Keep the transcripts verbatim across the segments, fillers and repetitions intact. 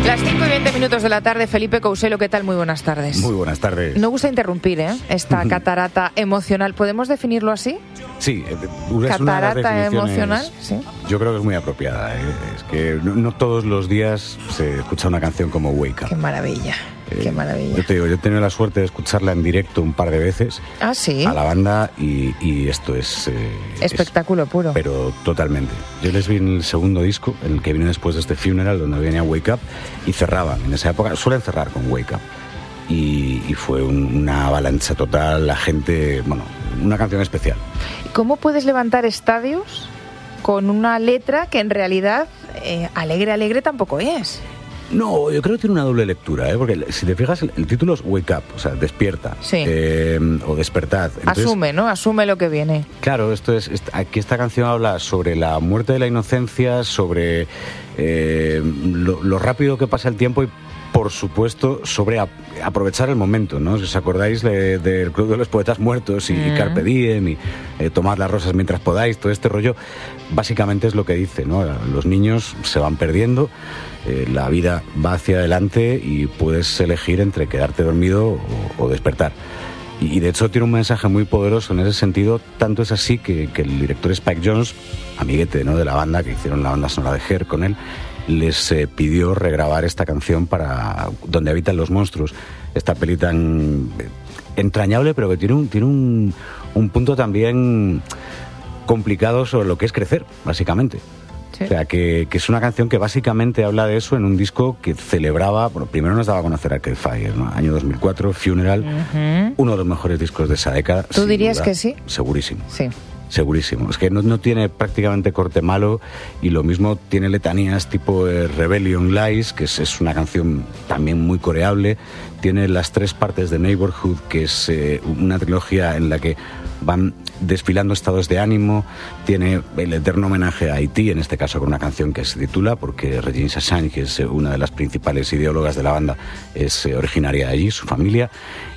Las cinco y veinte minutos de la tarde, Felipe Couselo, ¿qué tal? Muy buenas tardes. Muy buenas tardes. No gusta interrumpir, ¿eh? Esta catarata emocional. ¿Podemos definirlo así? Sí, es catarata una de las definiciones, emocional, sí. Yo creo que es muy apropiada. ¿eh? Es que no, no todos los días se escucha una canción como Wake Up. Qué maravilla, eh, qué maravilla. Yo te digo, yo he tenido la suerte de escucharla en directo un par de veces. Ah, sí. A la banda y, y esto es... Eh, Espectáculo es, puro. Pero totalmente. Yo les vi en el segundo disco, en el que vino después de este Funeral, donde venía Wake Up, y cerraban. En esa época suelen cerrar con Wake Up. Y, y fue un, una avalancha total, la gente... Bueno, una canción especial. ¿Cómo puedes levantar estadios con una letra que en realidad eh, alegre, alegre tampoco es? No, yo creo que tiene una doble lectura, ¿eh? Porque si te fijas, el, el título es Wake Up, o sea, despierta, sí. eh, o despertad. Entonces, asume, ¿no? Asume lo que viene. Claro, esto es, aquí esta canción habla sobre la muerte de la inocencia, sobre eh, lo, lo rápido que pasa el tiempo y, por supuesto, sobre a, aprovechar el momento, ¿no? Si os acordáis del de, de Club de los Poetas Muertos y mm. Carpe Diem y eh, tomad las rosas mientras podáis, todo este rollo, básicamente es lo que dice, ¿no? Los niños se van perdiendo, eh, la vida va hacia adelante y puedes elegir entre quedarte dormido o, o despertar. Y, y de hecho tiene un mensaje muy poderoso en ese sentido, tanto es así que, que el director Spike Jonze, amiguete, ¿no?, de la banda, que hicieron la banda sonora de Her con él, les eh, pidió regrabar esta canción para Donde habitan los monstruos, esta peli tan eh, entrañable, pero que tiene un, tiene un, un punto también complicado sobre lo que es crecer, básicamente. Sí. O sea, que, que es una canción que básicamente habla de eso en un disco que celebraba, bueno, primero nos daba a conocer Arcade Fire, ¿no? Año dos mil cuatro, Funeral, uh-huh. uno de los mejores discos de esa década. ¿Tú dirías duda, que sí? Segurísimo. Sí. Segurísimo. Es que no, no tiene prácticamente corte malo y lo mismo tiene letanías tipo eh, Rebellion Lies, que es, es una canción también muy coreable. Tiene las tres partes de Neighborhood, que es eh, una trilogía en la que van desfilando estados de ánimo. Tiene el eterno homenaje a Haití, en este caso con una canción que se titula, porque Regine Chassagne, que es una de las principales ideólogas de la banda, es eh, originaria de allí, su familia.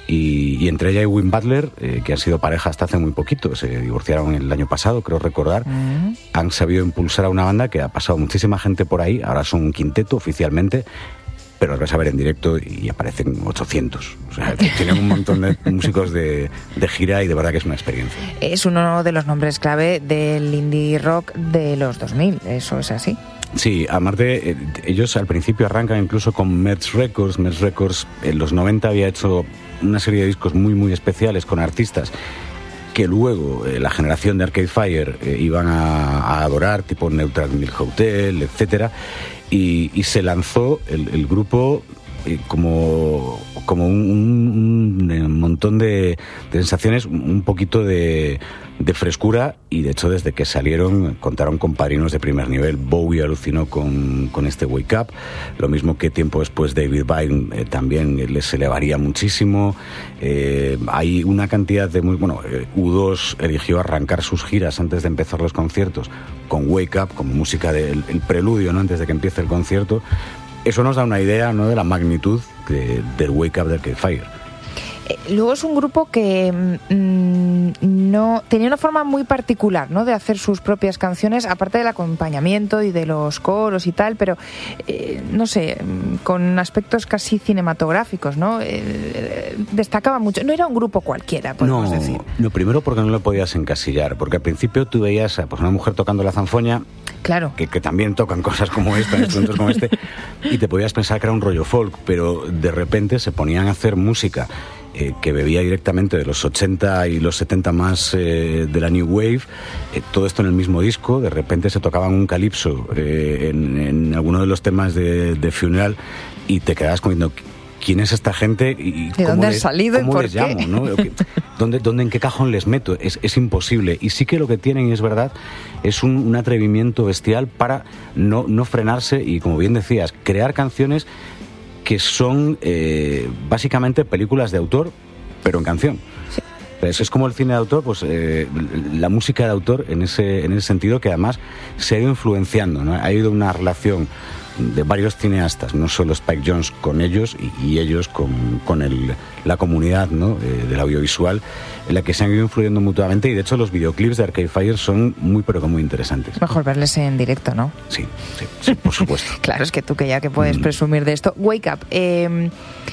Y, y entre ella y Win Butler, eh, que han sido pareja hasta hace muy poquito, se divorciaron el año pasado, creo recordar, uh-huh. han sabido impulsar a una banda que ha pasado muchísima gente por ahí, ahora son un quinteto oficialmente, pero los vas a ver en directo y aparecen ochocientos. O sea, tienen un montón de músicos de, de gira y de verdad que es una experiencia. Es uno de los nombres clave del indie rock de los dos mil, eso es así. Sí, aparte, eh, ellos al principio arrancan incluso con Merz Records. Merz Records en los noventa había hecho una serie de discos muy, muy especiales con artistas que luego eh, la generación de Arcade Fire eh, iban a, a adorar, tipo Neutral Milk Hotel, etcétera. Y, y se lanzó el, el grupo eh, como, como un, un, un montón de, de sensaciones, un poquito de, de frescura, y de hecho desde que salieron contaron con padrinos de primer nivel. Bowie alucinó con, con este Wake Up, lo mismo que tiempo después David Byrne eh, también les elevaría muchísimo. Eh, hay una cantidad de muy... Bueno, eh, U dos eligió arrancar sus giras antes de empezar los conciertos con Wake Up, como música del el preludio, ¿no?, antes de que empiece el concierto. Eso nos da una idea, ¿no?, de la magnitud de, del Wake Up de Arcade Fire. Luego es un grupo que mmm, no tenía una forma muy particular, ¿no?, de hacer sus propias canciones, aparte del acompañamiento y de los coros y tal, pero eh, no sé, con aspectos casi cinematográficos, ¿no? Eh, destacaba mucho. No era un grupo cualquiera, podemos no, decir. No, primero porque no lo podías encasillar, porque al principio tú veías a pues, una mujer tocando la zanfoña, claro, que, que también tocan cosas como esta, instrumentos como este, y te podías pensar que era un rollo folk, pero de repente se ponían a hacer música Eh, que bebía directamente de los ochenta y los setenta más eh, de la New Wave, eh, todo esto en el mismo disco. De repente se tocaban un calipso eh, en, en alguno de los temas de, de Funeral y te quedabas comiendo ¿quién es esta gente? Y ¿De dónde han salido y por les qué? llamo, ¿no? ¿Dónde, dónde, ¿En qué cajón les meto? Es, es imposible. Y sí que lo que tienen, y es verdad, es un, un atrevimiento bestial para no, no frenarse y, como bien decías, crear canciones que son eh, básicamente películas de autor, pero en canción. Sí. Pues es como el cine de autor, pues eh, la música de autor en ese, en ese sentido, que además se ha ido influenciando, ¿no? Ha habido una relación de varios cineastas, no solo Spike Jonze con ellos y, y ellos con, con el, la comunidad, ¿no?, eh, del audiovisual, en la que se han ido influyendo mutuamente, y de hecho los videoclips de Arcade Fire son muy pero que muy interesantes. Mejor verles en directo, ¿no? Sí, sí, sí, por supuesto. Claro, es que tú que ya que puedes mm. presumir de esto. Wake Up, eh,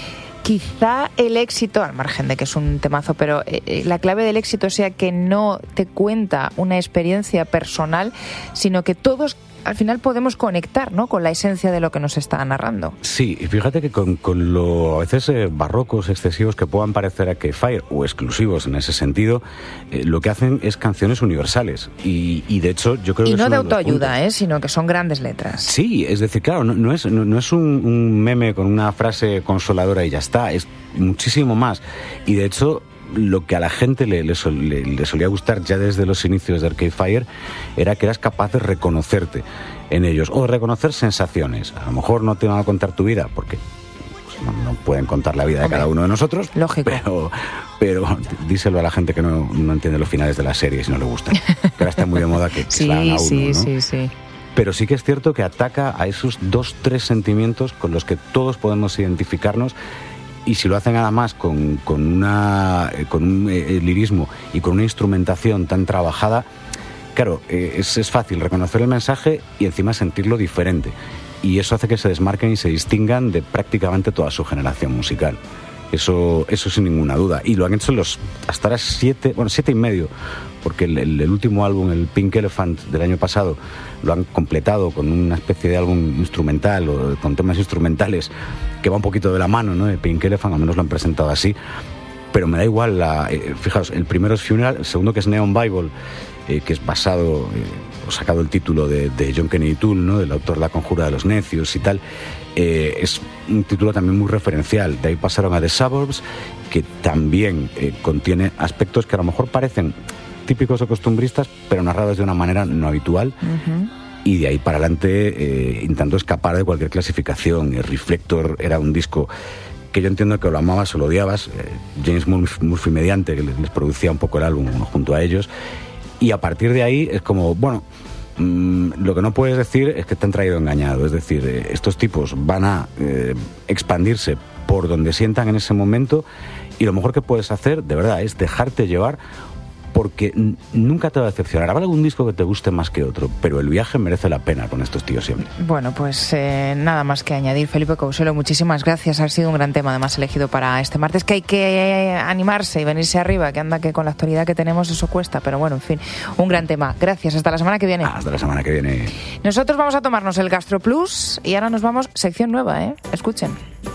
quizá el éxito, al margen de que es un temazo, pero eh, la clave del éxito sea que no te cuenta una experiencia personal, sino que todos al final podemos conectar, ¿no?, con la esencia de lo que nos está narrando. Sí, y fíjate que con, con lo a veces eh, barrocos, excesivos que puedan parecer Arcade Fire, o exclusivos en ese sentido, eh, lo que hacen es canciones universales. Y, y de hecho yo creo y que... Y no es de autoayuda, ¿eh?, sino que son grandes letras. Sí, es decir, claro, no, no es, no, no es un, un meme con una frase consoladora y ya está, es muchísimo más. Y de hecho, lo que a la gente le, le, sol, le, le solía gustar ya desde los inicios de Arcade Fire era que eras capaz de reconocerte en ellos, o de reconocer sensaciones. A lo mejor no te van a contar tu vida, porque pues, no, no pueden contar la vida de okay. cada uno de nosotros. Lógico. Pero, pero díselo a la gente que no, no entiende los finales de la serie si no le gustan. Que ahora está muy de moda que, que sí, se la hagan a uno, sí, ¿no? sí, sí. Pero sí que es cierto que ataca a esos dos, tres sentimientos con los que todos podemos identificarnos. Y si lo hacen además con, con, una, con un eh, lirismo y con una instrumentación tan trabajada, claro, eh, es, es fácil reconocer el mensaje y encima sentirlo diferente. Y eso hace que se desmarquen y se distingan de prácticamente toda su generación musical. Eso, eso sin ninguna duda. Y lo han hecho los hasta ahora siete, bueno, siete y medio, porque el, el, el último álbum, el Pink Elephant del año pasado, lo han completado con una especie de álbum instrumental o con temas instrumentales que va un poquito de la mano, ¿no?, de Pink Elephant, al menos lo han presentado así. Pero me da igual, la, eh, fijaos, el primero es Funeral, el segundo, que es Neon Bible, eh, que es basado, eh, o sacado el título de, de John Kennedy Toole, ¿no?, del autor de La Conjura de los Necios y tal. Eh, es un título también muy referencial. De ahí pasaron a The Suburbs, que también eh, contiene aspectos que a lo mejor parecen típicos o costumbristas, pero narrados de una manera no habitual. Uh-huh. Y de ahí para adelante eh, intentando escapar de cualquier clasificación. El Reflector era un disco que yo entiendo que lo amabas o lo odiabas. Eh, James Murphy, Murphy mediante, que les, les producía un poco el álbum junto a ellos. Y a partir de ahí es como, bueno, mmm, lo que no puedes decir es que te han traído engañado. Es decir, eh, estos tipos van a eh, expandirse por donde sientan en ese momento, y lo mejor que puedes hacer, de verdad, es dejarte llevar, porque n- nunca te va a decepcionar. Habrá algún disco que te guste más que otro, pero el viaje merece la pena con estos tíos siempre. Bueno, pues eh, nada más que añadir. Felipe Couselo, muchísimas gracias. Ha sido un gran tema, además, elegido para este martes, que hay que animarse y venirse arriba, que anda que con la actualidad que tenemos eso cuesta, pero bueno, en fin, un gran tema. Gracias, hasta la semana que viene. Hasta la semana que viene. Nosotros vamos a tomarnos el Gastro Plus y ahora nos vamos, sección nueva, ¿eh? Escuchen.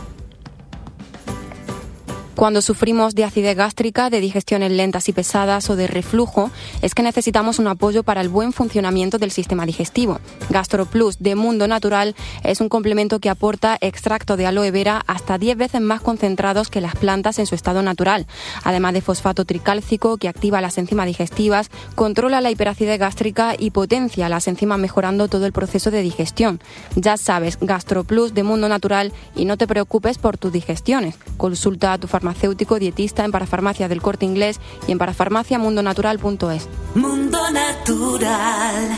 Cuando sufrimos de acidez gástrica, de digestiones lentas y pesadas o de reflujo, es que necesitamos un apoyo para el buen funcionamiento del sistema digestivo. GastroPlus de Mundo Natural es un complemento que aporta extracto de aloe vera hasta diez veces más concentrados que las plantas en su estado natural, además de fosfato tricálcico que activa las enzimas digestivas, controla la hiperacidez gástrica y potencia las enzimas, mejorando todo el proceso de digestión. Ya sabes, GastroPlus de Mundo Natural, y no te preocupes por tus digestiones. Consulta a tu farmacéutico farmacéutico dietista en Parafarmacia del Corte Inglés y en parafarmacia mundo natural punto es. Mundo Natural.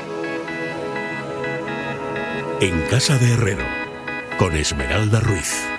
En casa de Herrero, con Esmeralda Ruiz.